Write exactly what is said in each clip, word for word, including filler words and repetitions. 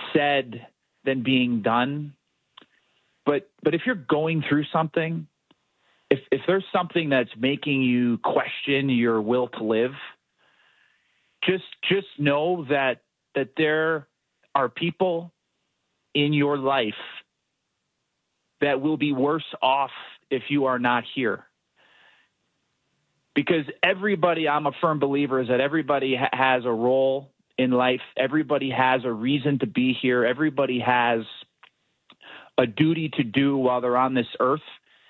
said than being done. But but if you're going through something, if if there's something that's making you question your will to live, just just know that that there are people in your life that will be worse off if you are not here. Because everybody, I'm a firm believer, is that everybody ha- has a role in life. Everybody has a reason to be here. Everybody has a duty to do while they're on this earth.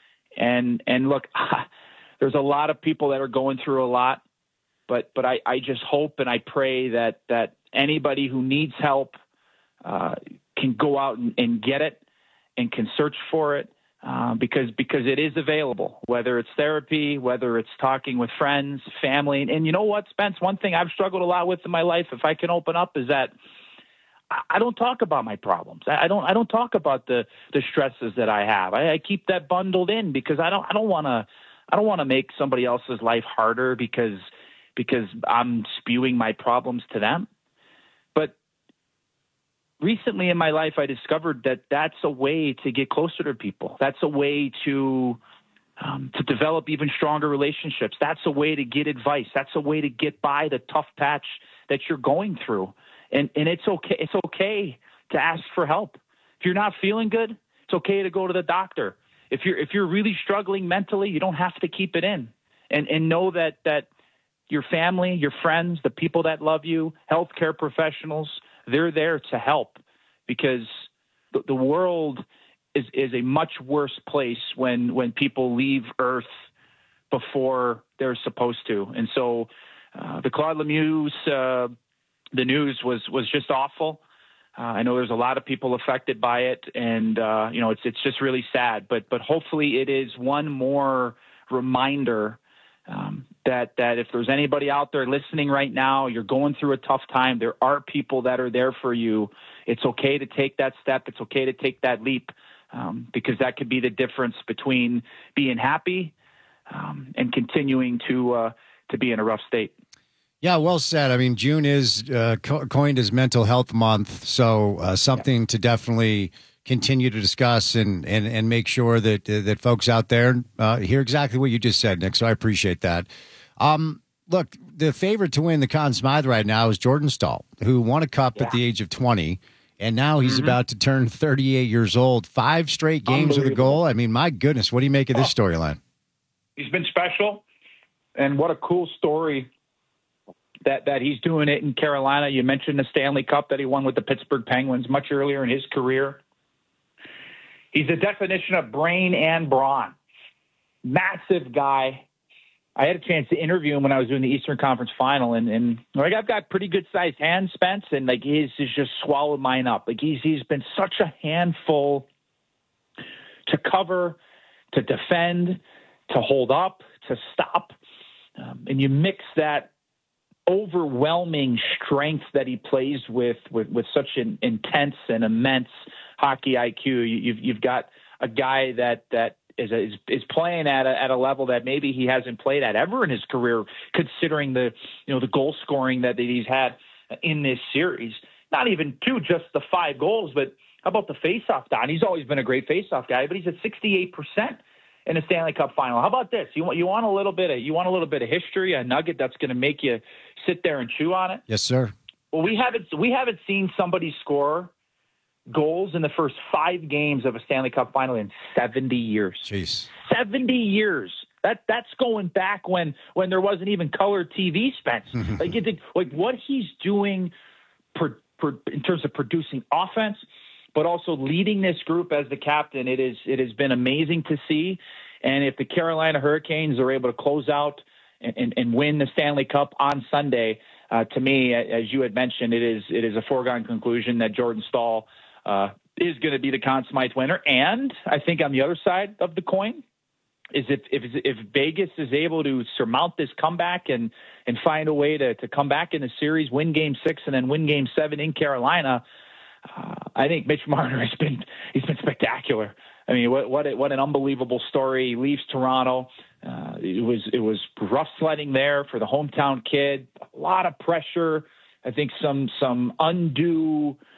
And and look, there's a lot of people that are going through a lot, but but I, I just hope and I pray that that anybody who needs help uh, can go out and, and get it and can search for it. Uh, because because it is available, whether it's therapy, whether it's talking with friends, family. And, and you know what, Spence, one thing I've struggled a lot with in my life, if I can open up, is that I, I don't talk about my problems. I, I don't I don't talk about the, the stresses that I have. I, I keep that bundled in because I don't I don't want to I don't want to make somebody else's life harder because because I'm spewing my problems to them. But recently in my life, I discovered that that's a way to get closer to people. That's a way to um, to develop even stronger relationships. That's a way to get advice. That's a way to get by the tough patch that you're going through. And and it's okay. It's okay to ask for help. If you're not feeling good, it's okay to go to the doctor. If you're if you're really struggling mentally, you don't have to keep it in. And and know that that your family, your friends, the people that love you, healthcare professionals, they're there to help, because the, the world is, is a much worse place when, when people leave Earth before they're supposed to. And so uh, the Claude Lemieux, uh, the news was, was just awful. Uh, I know there's a lot of people affected by it, and uh, you know it's it's just really sad. But but hopefully it is one more reminder Um, that that if there's anybody out there listening right now, you're going through a tough time, there are people that are there for you. It's okay to take that step. It's okay to take that leap, um, because that could be the difference between being happy um, and continuing to uh, to be in a rough state. Yeah, well said. I mean, June is uh, co- coined as Mental Health Month, so uh, something yeah. to definitely continue to discuss and, and, and make sure that uh, that folks out there uh, hear exactly what you just said, Nick. So I appreciate that. Um, look, the favorite to win the Conn Smythe right now is Jordan Staal, who won a cup yeah. at the age of twenty, and now he's mm-hmm. about to turn thirty-eight years old. Five straight games with a goal. I mean, my goodness, what do you make of this storyline? He's been special, and what a cool story that that he's doing it in Carolina. You mentioned the Stanley Cup that he won with the Pittsburgh Penguins much earlier in his career. He's a definition of brain and brawn. Massive guy. I had a chance to interview him when I was doing the Eastern Conference Final, and, and like I've got pretty good sized hands, Spence, and like his has just swallowed mine up. Like he's he's been such a handful to cover, to defend, to hold up, to stop, um, and you mix that overwhelming strength that he plays with with, with such an intense and immense hockey I Q. You've you've got a guy that that is is, is playing at a, at a level that maybe he hasn't played at ever in his career, considering the you know the goal scoring that he's had in this series. Not even two, just the five goals, but how about the faceoff, Don? He's always been a great faceoff guy, but he's at sixty-eight percent in a Stanley Cup final. How about this? You want you want a little bit of you want a little bit of history, a nugget that's going to make you sit there and chew on it? Yes, sir. Well, we haven't we haven't seen somebody score goals in the first five games of a Stanley Cup final in seventy years. Jeez. seventy years. That that's going back when when there wasn't even color T V, Spence. Like you think, like what he's doing per, per, in terms of producing offense, but also leading this group as the captain. It is it has been amazing to see. And if the Carolina Hurricanes are able to close out and, and, and win the Stanley Cup on Sunday, uh, to me, as you had mentioned, it is it is a foregone conclusion that Jordan Staal uh, is going to be the Conn Smythe winner. And I think on the other side of the coin is if if, if Vegas is able to surmount this comeback and and find a way to, to come back in the series, win Game Six, and then win Game Seven in Carolina, uh, I think Mitch Marner has been he's been spectacular. I mean, what what, what an unbelievable story. He leaves Toronto. Uh, it was it was rough sledding there for the hometown kid. A lot of pressure. I think some some undue